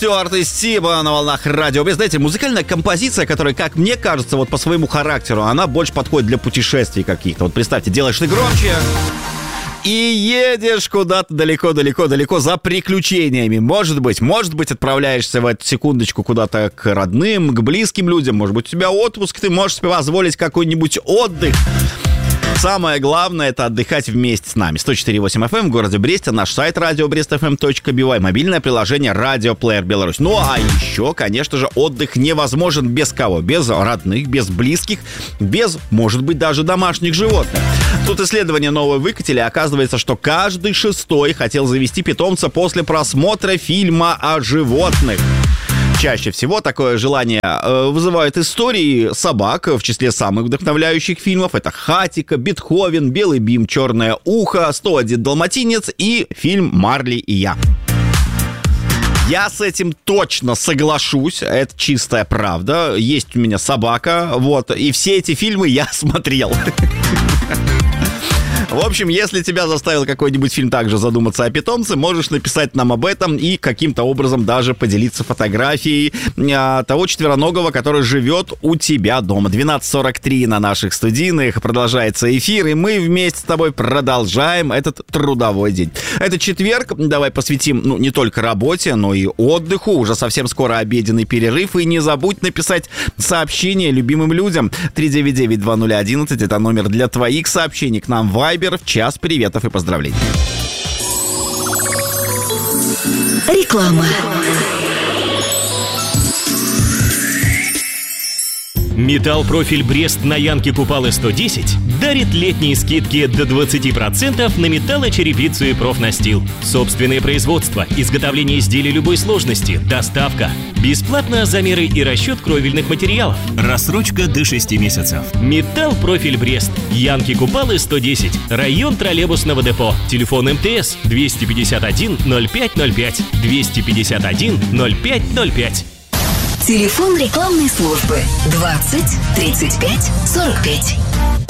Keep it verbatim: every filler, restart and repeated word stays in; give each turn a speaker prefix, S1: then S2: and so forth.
S1: Стюарт и Стиба на волнах радио. Вы знаете, музыкальная композиция, которая, как мне кажется, вот по своему характеру, она больше подходит для путешествий каких-то. Вот представьте, делаешь ты громче и едешь куда-то далеко-далеко-далеко за приключениями. Может быть, может быть, отправляешься в эту секундочку куда-то к родным, к близким людям. Может быть, у тебя отпуск, ты можешь себе позволить какой-нибудь отдых. Самое главное — это отдыхать вместе с нами. сто четыре и восемь эф эм в городе Бресте, наш сайт радио брест эф эм точка би вай, мобильное приложение Radio Player Беларусь. Ну а еще, конечно же, отдых невозможен без кого? Без родных, без близких, без, может быть, даже домашних животных. Тут исследование новое выкатили, оказывается, что каждый шестой хотел завести питомца после просмотра фильма о животных. Чаще всего такое желание э, вызывают истории собак, в числе самых вдохновляющих фильмов. Это «Хатико», «Бетховен», «Белый бим», «Черное ухо», «сто один далматинец» и фильм «Марли и я». Я с этим точно соглашусь, это чистая правда. Есть у меня собака, вот, и все эти фильмы я смотрел. В общем, если тебя заставил какой-нибудь фильм также задуматься о питомце, можешь написать нам об этом и каким-то образом даже поделиться фотографией а, того четвероногого, который живет у тебя дома. двенадцать сорок три на наших студийных. Продолжается эфир, и мы вместе с тобой продолжаем этот трудовой день. Это четверг. Давай посвятим, ну, не только работе, но и отдыху. Уже совсем скоро обеденный перерыв. И не забудь написать сообщение любимым людям. три девять девять два ноль одиннадцать. Это номер для твоих сообщений к нам в Viber. В час приветов и поздравлений.
S2: Реклама.
S3: Металл Профиль Брест на Янке Купалы сто десять дарит летние скидки до двадцать процентов на металлочерепицу и профнастил. Собственное производство, изготовление изделий любой сложности, доставка, бесплатно замеры и расчет кровельных материалов. Рассрочка до шести месяцев. Металл Профиль Брест. Янки Купалы сто десять. Район троллейбусного депо. Телефон эм тэ эс двести пятьдесят один ноль пять ноль пять. двести пятьдесят один ноль пять ноль пять.
S2: Телефон рекламной службы двадцать тридцать пять сорок пять.